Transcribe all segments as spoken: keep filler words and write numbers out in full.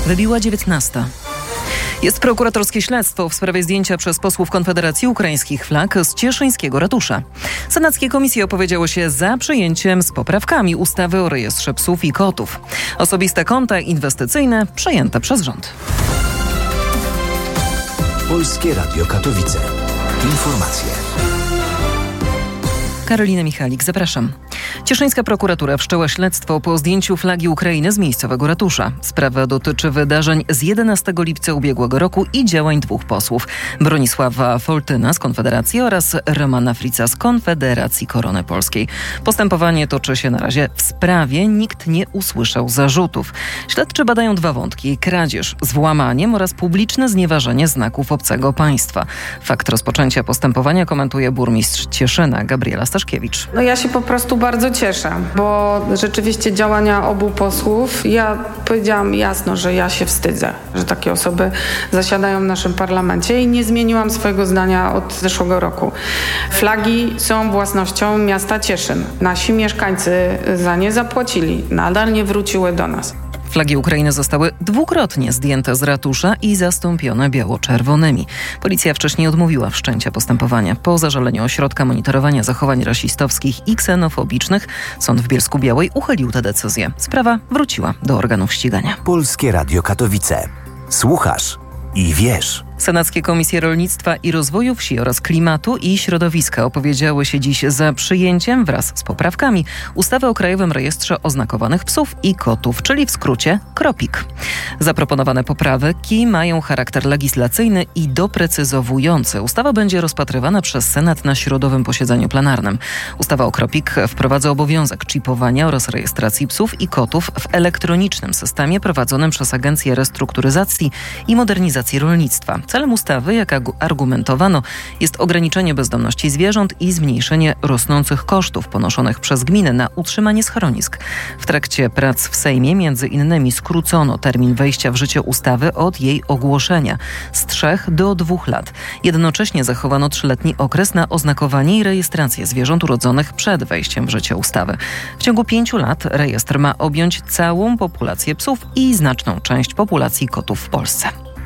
Wybiła dziewiętnasta. Jest prokuratorskie śledztwo w sprawie zdjęcia przez posłów Konfederacji ukraińskich flag z cieszyńskiego ratusza. Senackie komisje opowiedziały się za przyjęciem z poprawkami ustawy o rejestrze psów i kotów. Osobiste konta inwestycyjne przejęte przez rząd. Polskie Radio Katowice. Informacje. Karolina Michalik, zapraszam. Cieszyńska prokuratura wszczęła śledztwo po zdjęciu flagi Ukrainy z miejscowego ratusza. Sprawa dotyczy wydarzeń z jedenastego lipca ubiegłego roku i działań dwóch posłów. Bronisława Foltyna z Konfederacji oraz Romana Frica z Konfederacji Korony Polskiej. Postępowanie toczy się na razie w sprawie. Nikt nie usłyszał zarzutów. Śledczy badają dwa wątki. Kradzież z włamaniem oraz publiczne znieważenie znaków obcego państwa. Fakt rozpoczęcia postępowania komentuje burmistrz Cieszyna Gabriela Staszkiewicz. No ja się po prostu bardzo cieszę, bo rzeczywiście działania obu posłów, ja powiedziałam jasno, że ja się wstydzę, że takie osoby zasiadają w naszym parlamencie i nie zmieniłam swojego zdania od zeszłego roku. Flagi są własnością miasta Cieszyn. Nasi mieszkańcy za nie zapłacili, nadal nie wróciły do nas. Flagi Ukrainy zostały dwukrotnie zdjęte z ratusza i zastąpione biało-czerwonymi. Policja wcześniej odmówiła wszczęcia postępowania. Po zażaleniu Ośrodka Monitorowania Zachowań Rasistowskich i Ksenofobicznych sąd w Bielsku-Białej uchylił tę decyzję. Sprawa wróciła do organów ścigania. Polskie Radio Katowice. Słuchasz i wiesz. Senackie Komisje Rolnictwa i Rozwoju Wsi oraz Klimatu i Środowiska opowiedziały się dziś za przyjęciem wraz z poprawkami ustawy o Krajowym Rejestrze Oznakowanych Psów i Kotów, czyli w skrócie KROPiK. Zaproponowane poprawki mają charakter legislacyjny i doprecyzowujący. Ustawa będzie rozpatrywana przez Senat na środowym posiedzeniu plenarnym. Ustawa o KROPiK wprowadza obowiązek czipowania oraz rejestracji psów i kotów w elektronicznym systemie prowadzonym przez Agencję Restrukturyzacji i Modernizacji Rolnictwa. Celem ustawy, jak argumentowano, jest ograniczenie bezdomności zwierząt i zmniejszenie rosnących kosztów ponoszonych przez gminy na utrzymanie schronisk. W trakcie prac w Sejmie między innymi skrócono termin wejścia w życie ustawy od jej ogłoszenia z trzech do dwóch lat. Jednocześnie zachowano trzyletni okres na oznakowanie i rejestrację zwierząt urodzonych przed wejściem w życie ustawy. W ciągu pięciu lat rejestr ma objąć całą populację psów i znaczną część populacji kotów w Polsce.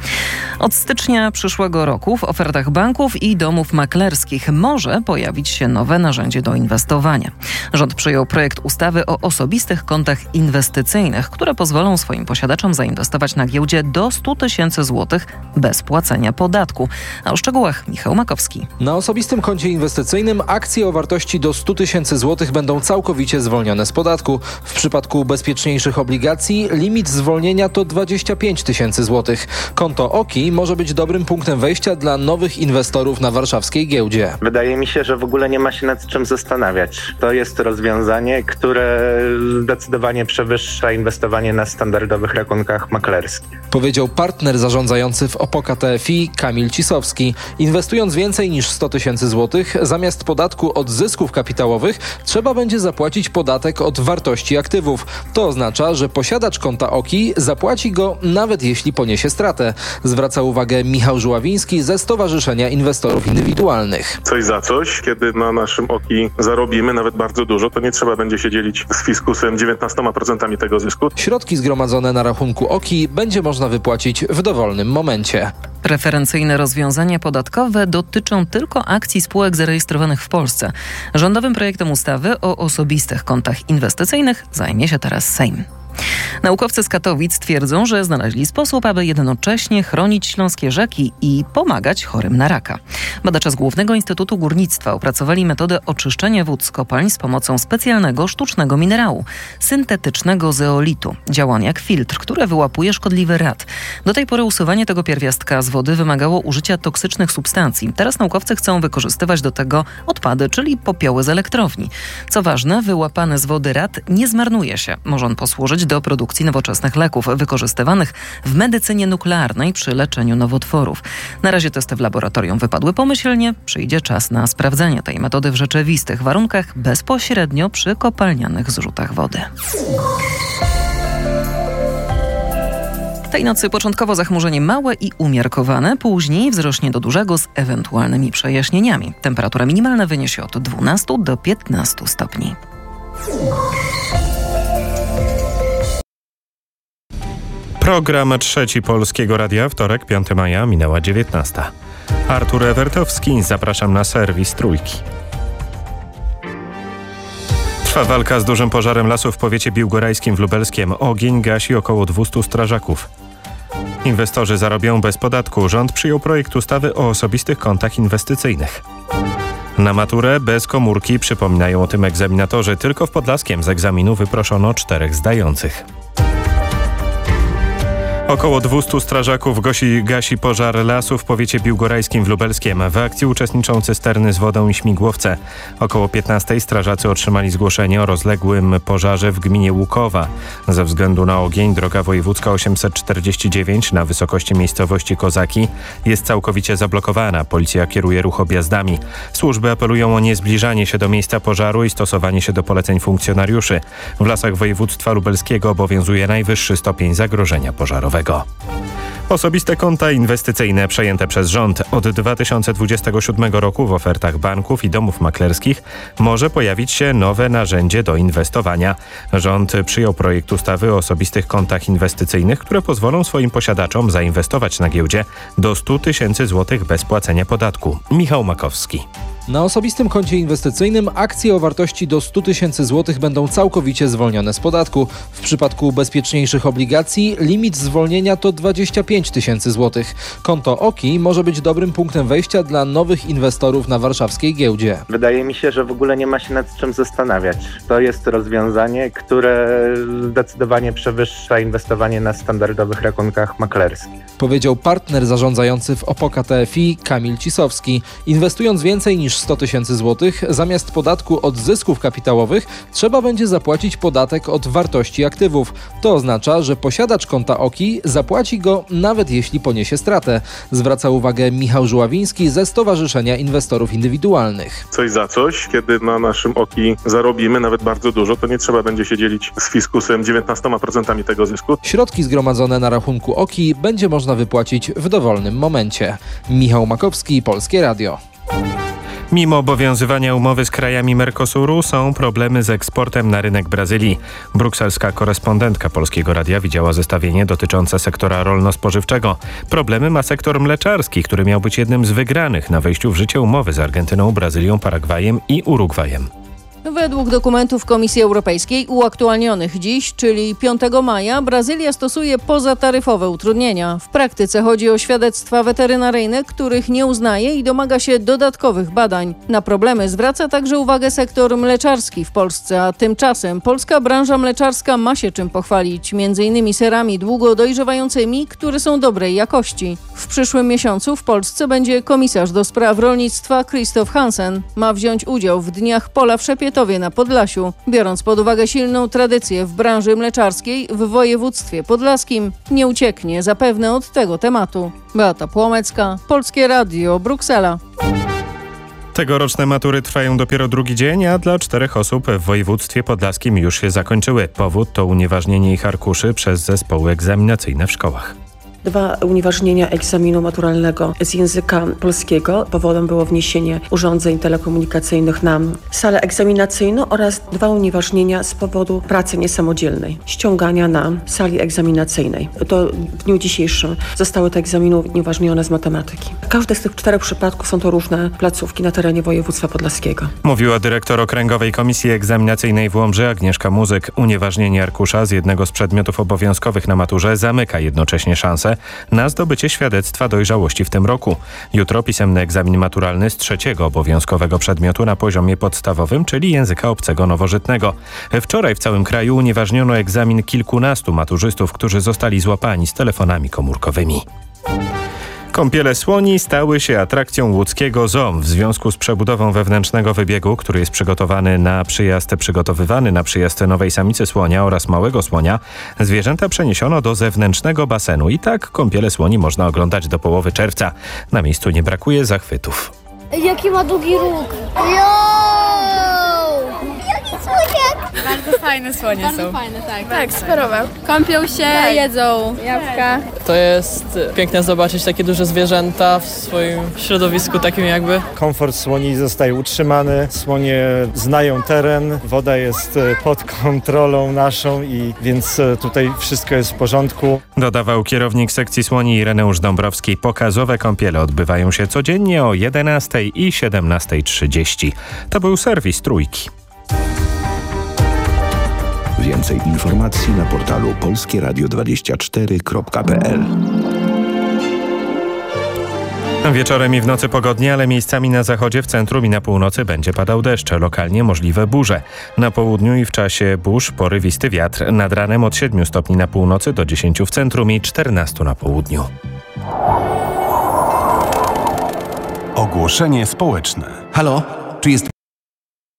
Od stycznia przyszłego roku w ofertach banków i domów maklerskich może pojawić się nowe narzędzie do inwestowania. Rząd przyjął projekt ustawy o osobistych kontach inwestycyjnych, które pozwolą swoim posiadaczom zainwestować na giełdzie do stu tysięcy złotych bez płacenia podatku. A o szczegółach Michał Makowski. Na osobistym koncie inwestycyjnym akcje o wartości do stu tysięcy złotych będą całkowicie zwolnione z podatku. W przypadku bezpieczniejszych obligacji limit zwolnienia to dwadzieścia pięć tysięcy złotych. Konto O K I może być dobrym punktem wejścia dla nowych inwestorów na warszawskiej giełdzie. Wydaje mi się, że w ogóle nie ma się nad czym zastanawiać. To jest rozwiązanie, które zdecydowanie przewyższa inwestowanie na standardowych rachunkach maklerskich. Powiedział partner zarządzający w Opoka T F I Kamil Cisowski. Inwestując więcej niż sto tysięcy złotych, zamiast podatku od zysków kapitałowych trzeba będzie zapłacić podatek od wartości aktywów. To oznacza, że posiadacz konta O K I zapłaci go nawet jeśli poniesie stratę. Zwraca uwagę Michał Żuławiński ze Stowarzyszenia Inwestorów Indywidualnych. Coś za coś, kiedy na naszym O K I zarobimy nawet bardzo dużo, to nie trzeba będzie się dzielić z fiskusem dziewiętnastoma procentami tego zysku. Środki zgromadzone na rachunku O K I będzie można wypłacić w dowolnym momencie. Preferencyjne rozwiązania podatkowe dotyczą tylko akcji spółek zarejestrowanych w Polsce. Rządowym projektem ustawy o osobistych kontach inwestycyjnych zajmie się teraz Sejm. Naukowcy z Katowic twierdzą, że znaleźli sposób, aby jednocześnie chronić śląskie rzeki i pomagać chorym na raka. Badacze z Głównego Instytutu Górnictwa opracowali metodę oczyszczenia wód z kopalń z pomocą specjalnego sztucznego minerału, syntetycznego zeolitu. Działa on jak filtr, który wyłapuje szkodliwy rad. Do tej pory usuwanie tego pierwiastka z wody wymagało użycia toksycznych substancji. Teraz naukowcy chcą wykorzystywać do tego odpady, czyli popioły z elektrowni. Co ważne, wyłapany z wody rad nie zmarnuje się. Może on posłużyć do produkcji nowoczesnych leków wykorzystywanych w medycynie nuklearnej przy leczeniu nowotworów. Na razie testy w laboratorium wypadły pomyślnie. Przyjdzie czas na sprawdzenie tej metody w rzeczywistych warunkach bezpośrednio przy kopalnianych zrzutach wody. Tej nocy początkowo zachmurzenie małe i umiarkowane, później wzrośnie do dużego z ewentualnymi przejaśnieniami. Temperatura minimalna wyniesie od dwunastu do piętnastu stopni. Program Trzeci Polskiego Radia, wtorek, piątego maja, minęła dziewiętnasta. Artur Ewertowski, zapraszam na serwis Trójki. Trwa walka z dużym pożarem lasu w powiecie biłgorajskim w Lubelskiem. Ogień gasi około dwieście strażaków. Inwestorzy zarobią bez podatku. Rząd przyjął projekt ustawy o osobistych kontach inwestycyjnych. Na maturę bez komórki, przypominają o tym egzaminatorzy. Tylko w Podlaskiem z egzaminu wyproszono czterech zdających. Około dwieście strażaków gasi, gasi pożar lasu w powiecie biłgorajskim w Lubelskiem. W akcji uczestniczą cysterny z wodą i śmigłowce. Około piętnastej strażacy otrzymali zgłoszenie o rozległym pożarze w gminie Łukowa. Ze względu na ogień droga wojewódzka osiemset czterdzieści dziewięć na wysokości miejscowości Kozaki jest całkowicie zablokowana. Policja kieruje ruch objazdami. Służby apelują o niezbliżanie się do miejsca pożaru i stosowanie się do poleceń funkcjonariuszy. W lasach województwa lubelskiego obowiązuje najwyższy stopień zagrożenia pożarowego. Osobiste konta inwestycyjne przejęte przez rząd. Od dwa tysiące dwudziestego siódmego roku w ofertach banków i domów maklerskich może pojawić się nowe narzędzie do inwestowania. Rząd przyjął projekt ustawy o osobistych kontach inwestycyjnych, które pozwolą swoim posiadaczom zainwestować na giełdzie do stu tysięcy złotych bez płacenia podatku. Michał Makowski. Na osobistym koncie inwestycyjnym akcje o wartości do stu tysięcy złotych będą całkowicie zwolnione z podatku. W przypadku bezpieczniejszych obligacji limit zwolnienia to dwadzieścia pięć tysięcy złotych. Konto O K I może być dobrym punktem wejścia dla nowych inwestorów na warszawskiej giełdzie. Wydaje mi się, że w ogóle nie ma się nad czym zastanawiać. To jest rozwiązanie, które zdecydowanie przewyższa inwestowanie na standardowych rachunkach maklerskich. Powiedział partner zarządzający w Opoka T F I Kamil Cisowski. Inwestując więcej niż sto tysięcy złotych, zamiast podatku od zysków kapitałowych trzeba będzie zapłacić podatek od wartości aktywów. To oznacza, że posiadacz konta O K I zapłaci go nawet jeśli poniesie stratę. Zwraca uwagę Michał Żuławiński ze Stowarzyszenia Inwestorów Indywidualnych. Coś za coś, kiedy na naszym O K I zarobimy nawet bardzo dużo, to nie trzeba będzie się dzielić z fiskusem dziewiętnastoma procentami tego zysku. Środki zgromadzone na rachunku O K I będzie można wypłacić w dowolnym momencie. Michał Makowski, Polskie Radio. Mimo obowiązywania umowy z krajami Mercosuru są problemy z eksportem na rynek Brazylii. Brukselska korespondentka Polskiego Radia widziała zestawienie dotyczące sektora rolno-spożywczego. Problemy ma sektor mleczarski, który miał być jednym z wygranych na wejściu w życie umowy z Argentyną, Brazylią, Paragwajem i Urugwajem. Według dokumentów Komisji Europejskiej uaktualnionych dziś, czyli piątego maja, Brazylia stosuje pozataryfowe utrudnienia. W praktyce chodzi o świadectwa weterynaryjne, których nie uznaje i domaga się dodatkowych badań. Na problemy zwraca także uwagę sektor mleczarski w Polsce, a tymczasem polska branża mleczarska ma się czym pochwalić, między innymi serami długo dojrzewającymi, które są dobrej jakości. W przyszłym miesiącu w Polsce będzie komisarz do spraw rolnictwa Krzysztof Hansen. Ma wziąć udział w Dniach Pola w Szepietowie na Podlasiu. Biorąc pod uwagę silną tradycję w branży mleczarskiej w województwie podlaskim, nie ucieknie zapewne od tego tematu. Beata Płomecka, Polskie Radio, Bruksela. Tegoroczne matury trwają dopiero drugi dzień, a dla czterech osób w województwie podlaskim już się zakończyły. Powód to unieważnienie ich arkuszy przez zespoły egzaminacyjne w szkołach. Dwa unieważnienia egzaminu maturalnego z języka polskiego. Powodem było wniesienie urządzeń telekomunikacyjnych na salę egzaminacyjną oraz dwa unieważnienia z powodu pracy niesamodzielnej, ściągania na sali egzaminacyjnej. To w dniu dzisiejszym zostały te egzaminy unieważnione z matematyki. Każdy z tych czterech przypadków są to różne placówki na terenie województwa podlaskiego. Mówiła dyrektor Okręgowej Komisji Egzaminacyjnej w Łomży Agnieszka Muzyk. Unieważnienie arkusza z jednego z przedmiotów obowiązkowych na maturze zamyka jednocześnie szansę na zdobycie świadectwa dojrzałości w tym roku. Jutro pisemny egzamin maturalny z trzeciego obowiązkowego przedmiotu na poziomie podstawowym, czyli języka obcego nowożytnego. Wczoraj w całym kraju unieważniono egzamin kilkunastu maturzystów, którzy zostali złapani z telefonami komórkowymi. Kąpiele słoni stały się atrakcją łódzkiego zoo. W związku z przebudową wewnętrznego wybiegu, który jest przygotowany na przyjazd, przygotowywany na przyjazd nowej samicy słonia oraz małego słonia, zwierzęta przeniesiono do zewnętrznego basenu i tak kąpiele słoni można oglądać do połowy czerwca. Na miejscu nie brakuje zachwytów. Jaki ma długi róg! Jo! Jaki słoniak! Bardzo fajne słonie Bardzo są. fajne, tak. Tak, superowe. Kąpią się, Tak. jedzą jabłka. To jest piękne zobaczyć takie duże zwierzęta w swoim środowisku takim jakby. Komfort słoni zostaje utrzymany, słonie znają teren, woda jest pod kontrolą naszą i więc tutaj wszystko jest w porządku. Dodawał kierownik sekcji słoni Ireneusz Dąbrowski. Pokazowe kąpiele odbywają się codziennie o jedenastej i siedemnastej trzydzieści. To był serwis Trójki. Więcej informacji na portalu polskie radio dwadzieścia cztery kropka p l. Wieczorem i w nocy pogodnie, ale miejscami na zachodzie, w centrum i na północy będzie padał deszcz, lokalnie możliwe burze. Na południu i w czasie burz porywisty wiatr. Nad ranem od siedmiu stopni na północy do dziesięciu w centrum i czternastu na południu. Ogłoszenie społeczne. Halo? Czy jest